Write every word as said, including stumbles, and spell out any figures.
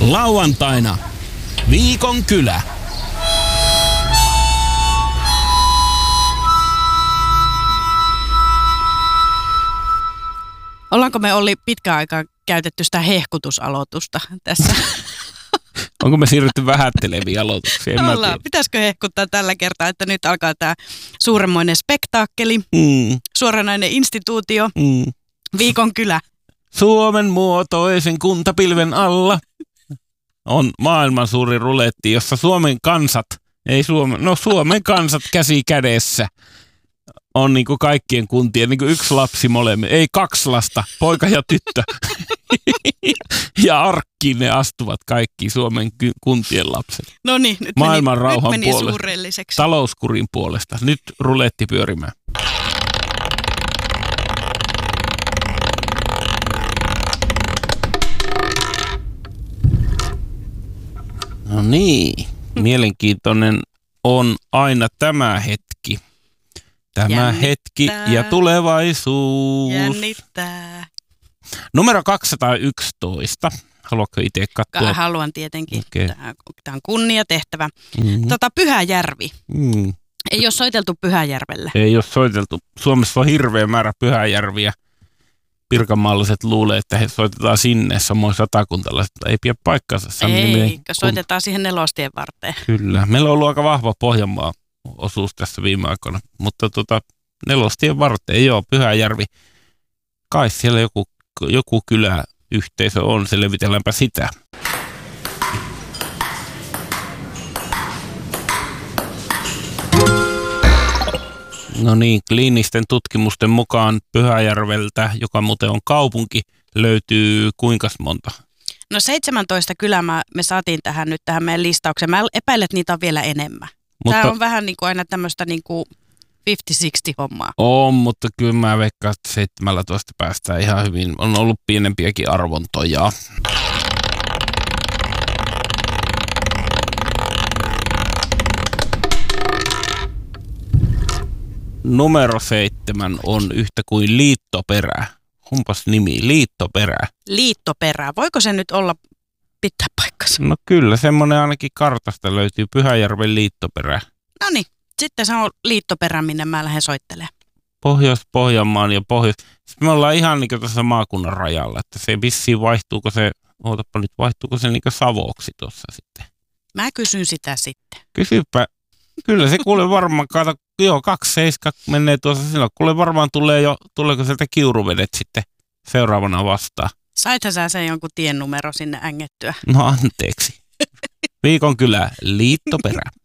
Lauantaina Viikon kylä. Ollaanko me Olli pitkään aikaa käytetty sitä hehkutusaloitusta tässä? Onko me siirrytty vähätteleviin aloituksiin? En Ollaan. Pitäisikö hehkuttaa tällä kertaa, että nyt alkaa tämä suuremmoinen spektaakkeli, mm. suoranainen instituutio, mm. Viikon kylä. Suomen muotoisen kuntapilven alla on maailman suuri ruletti, jossa Suomen kansat, ei Suomen, no Suomen kansat käsi kädessä on niin kuin kaikkien kuntien, niin kuin yksi lapsi molemmin, ei kaksi lasta, poika ja tyttö. Ja arkkiin ne astuvat kaikki Suomen ky- kuntien lapset. No niin, nyt maailman meni, rauhan nyt meni puolesta, suurelliseksi. talouskurin puolesta. Nyt ruletti pyörimään. No niin, mielenkiintoinen on aina tämä hetki. Tämä Jännittää. hetki ja tulevaisuus. Jännittää. Numero kaksisataayksitoista. Haluatko itse katsoa? Haluan tietenkin. Okay. Tämä, tämä on kunniatehtävä. Mm-hmm. Tota, Pyhäjärvi. Mm. Ei ole soiteltu Pyhäjärvelle. Ei ole soiteltu. Suomessa on hirveä määrä Pyhäjärviä. Pirkanmaalaiset luulee, että he soitetaan sinne, samoin satakuntalaiset. Ei pidä paikkansa. Ei, soitetaan siihen nelostien varteen. Kyllä. Meillä on ollut aika vahva Pohjanmaa osuus tässä viime aikoina, mutta tota, nelostien varteen, joo, Pyhäjärvi. Kai siellä joku, joku kyläyhteisö on, selvitelläänpä sitä. No niin, kliinisten tutkimusten mukaan Pyhäjärveltä, joka muuten on kaupunki, löytyy kuinka monta? No seitsemäntoista kylää me saatiin tähän nyt tähän meidän listaukseen. Mä epäilen, että niitä on vielä enemmän. Mutta tämä on vähän niin kuin aina tämmöistä niin kuin viisikymmentä kuusikymmentä hommaa. On, mutta kyllä mä veikkaan, että seitsemäntoista päästään ihan hyvin. On ollut pienempiäkin arvontoja. Numero seitsemän on yhtä kuin liittoperä. Kumpas nimi? Liittoperä. Liittoperä. Voiko se nyt olla pitää paikkansa? No kyllä, semmoinen ainakin kartasta löytyy Pyhäjärven liittoperä. No niin, sitten se on liittoperä, minne mä lähden soittelemaan. Pohjois-Pohjanmaan ja Pohjois... Sitten me ollaan ihan niin kuin tuossa maakunnan rajalla, että se vissiin vaihtuuko se, ootapa nyt, vaihtuuko se niin kuin Savoksi tuossa sitten. Mä kysyn sitä sitten. Kysypä. Kyllä se kuule varmaan, kato, joo, kaksi seiska menee tuossa silloin. Kuule varmaan tulee jo, tuleeko sieltä Kiuruvedet sitten seuraavana vastaan. Saithan sä sen jonkun tiennumero sinne ängettyä? No anteeksi. Viikon kylä, liittoperä.